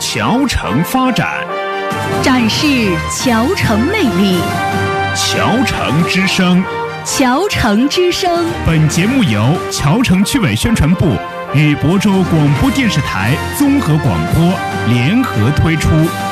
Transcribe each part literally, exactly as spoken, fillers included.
侨城发展， 展示侨城魅力。 侨城之声， 侨城之声。 本节目由侨城区委宣传部与亳州广播电视台综合广播联合推出。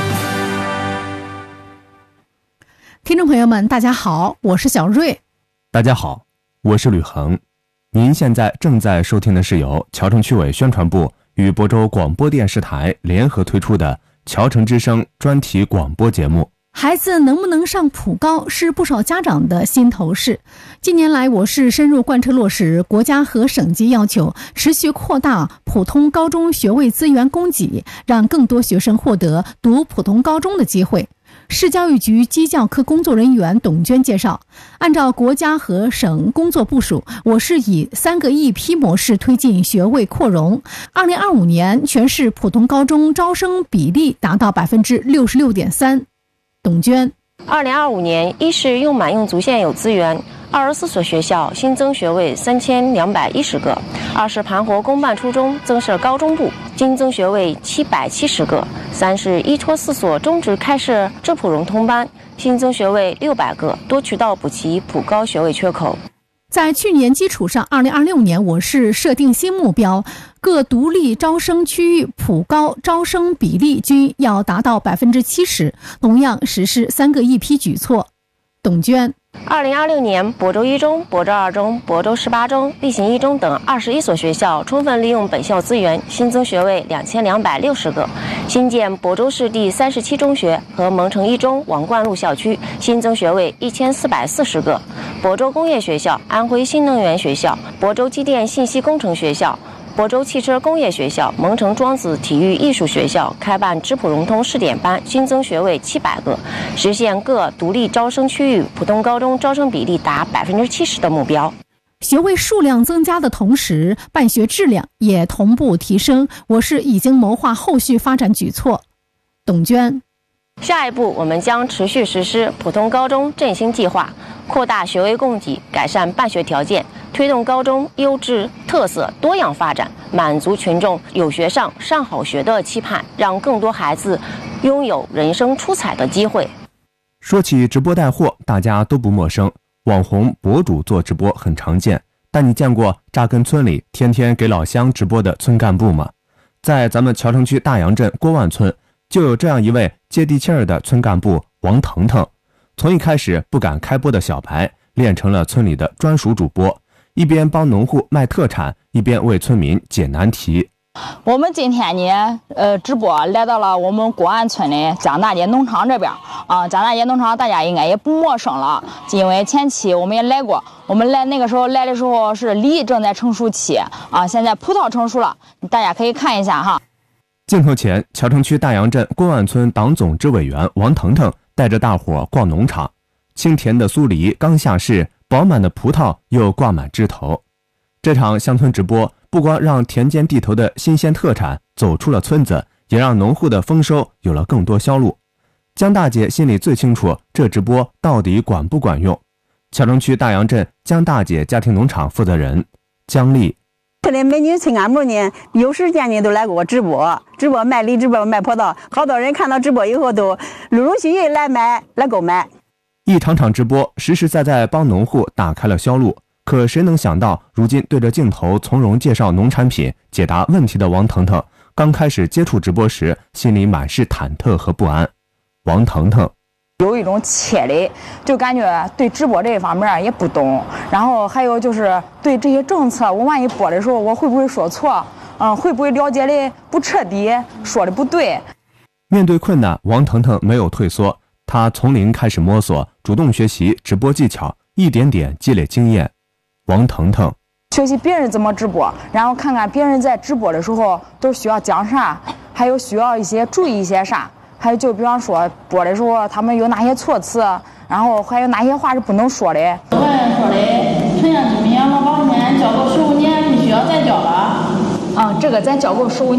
听众朋友们，大家好，我是小瑞。 大家好，我是吕恒。您现在正在收听的是由侨城区委宣传部与亳州广播电视台联合推出的侨城之声专题广播节目。 孩子能不能上普高是不少家长的心头事。近年来，我市深入贯彻落实国家和省级要求，持续扩大普通高中学位资源供给，让更多学生获得读普通高中的机会。市教育局基教科工作人员董娟介绍，按照国家和省工作部署，我市以三个一批模式推进学位扩容。二零二五年，全市普通高中招生比例达到百分之六十六点三。董娟， 二零二五年，一是用满用足现有资源，二十四所学校新增学位三千两百一十个；二是盘活公办初中增设高中部，新增学位七百七十个；三是一托四所中职开设智普融通班，新增学位六百个，多渠道补齐普高学位缺口。 在去年基础上，二零二六年我市设定新目标，各独立招生区域普高招生比例均要达到百分之七十，同样实施三个一批举措。董娟， 二零二六年，亳州一中、亳州二中、亳州十八中、力行一中等二十一所学校充分利用本校资源，新增学位两千两百六十个；新建亳州市第三十七中学和蒙城一中王冠路校区，新增学位一千四百四十个；亳州工业学校、安徽新能源学校、亳州机电信息工程学校、亳州汽车工业学校、蒙城庄子体育艺术学校开办智普融通试点班，新增学位七百个，实现各独立招生区域普通高中招生比例达百分之七十的目标。 学位数量增加的同时，办学质量也同步提升，我市已经谋划后续发展举措。董娟， 下一步我们将持续实施普通高中振兴计划，扩大学位供给，改善办学条件，推动高中优质、特色、多样发展，满足群众有学上、上好学的期盼，让更多孩子拥有人生出彩的机会。 说起直播带货，大家都不陌生，网红博主做直播很常见，但你见过扎根村里天天给老乡直播的村干部吗？在咱们侨城区大洋镇郭万村，就有这样一位接地气儿的村干部王腾腾，从一开始不敢开播的小白，练成了村里的专属主播，一边帮农户卖特产，一边为村民解难题。 我们今天呢，呃，直播来到了我们郭岸村的江大街农场这边啊。江大街农场大家应该也不陌生了，因为前期我们也来过。我们来那个时候来的时候是梨正在成熟期啊，现在葡萄成熟了，大家可以看一下哈。 镜头前，侨城区大洋镇郭万村党总支委员王腾腾带着大伙逛农场，清甜的酥梨刚下市，饱满的葡萄又挂满枝头。这场乡村直播不光让田间地头的新鲜特产走出了村子，也让农户的丰收有了更多销路。江大姐心里最清楚这直播到底管不管用。侨城区大洋镇江大姐家庭农场负责人姜丽， 村里美女村干部呢，有时间呢都来给我直播，直播卖梨，直播卖葡萄，好多人看到直播以后都陆陆续续来买来购买。 一场场直播实实在在帮农户打开了销路。可谁能想到，如今对着镜头从容介绍农产品、解答问题的王腾腾，刚开始接触直播时，心里满是忐忑和不安。王腾腾有一种怯的，就感觉对直播这一方面也不懂，然后还有就是对这些政策，我万一播的时候，我会不会说错？嗯，会不会了解的不彻底，说的不对？ 面对困难，王腾腾没有退缩，他从零开始摸索，主动学习直播技巧，一点点积累经验。王腾腾学习别人怎么直播，然后看看别人在直播的时候都需要讲啥，还有需要一些注意一些啥，还有就比方说播的时候他们有哪些措辞，然后还有哪些话是不能说的。 我也说的，城乡居民养老保险交够十五年必须要再交了。 嗯，这个咱交够十五年。